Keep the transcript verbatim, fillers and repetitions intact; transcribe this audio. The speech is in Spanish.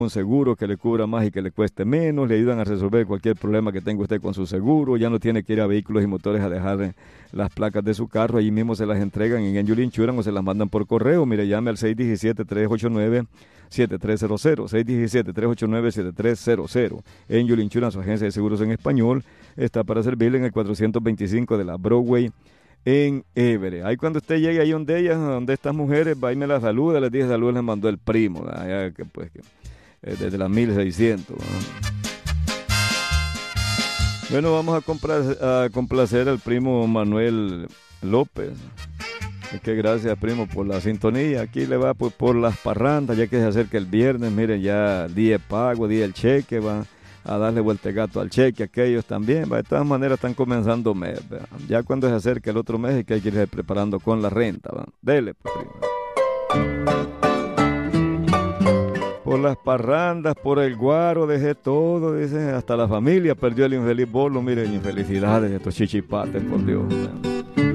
un seguro que le cubra más y que le cueste menos, le ayudan a resolver cualquier problema que tenga usted con su seguro, ya no tiene que ir a vehículos y motores a dejar eh, las placas de su carro, allí mismo se las entregan en Angel Insurance o se las mandan por correo. Mire, llame al seis uno siete, tres ocho nueve, siete tres cero cero, seis uno siete, tres ocho nueve, siete tres cero cero. Angel Insurance, su agencia de seguros en español, está para servirle en el cuatrocientos veinticinco de la Broadway en Everett. Ahí cuando usted llegue ahí donde ellas, donde estas mujeres, va y me las saluda, les dice saludos, les mandó el primo, allá que pues que eh, desde las mil seiscientos, ¿no? Bueno, vamos a, comprar, a complacer al primo Manuel López. Es que gracias, primo, por la sintonía. Aquí le va pues, por las parrandas, ya que se acerca el viernes. Miren, ya día de pago, día del cheque, va a darle vuelta gato al cheque, aquellos también. Va. De todas maneras están comenzando mes. ¿Va? Ya cuando se acerca el otro mes, es que hay que irse preparando con la renta. ¿Va? Dele, pues, primo. Por las parrandas, por el guaro, dejé todo, dice, hasta la familia perdió el infeliz bolo. Miren, infelicidades de estos chichipates, por Dios. Man.